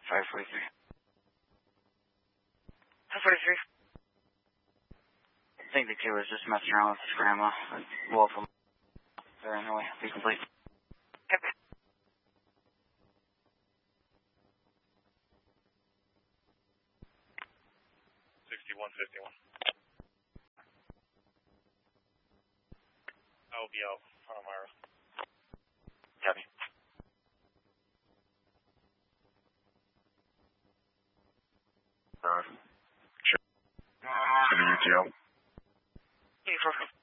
543. 543. I think the kid was just messing around with his grandma. Wolf him. There anyway. Be complete. Yep. 6151. I will be out on Amira. Copy. Sure. To the UTO. 84.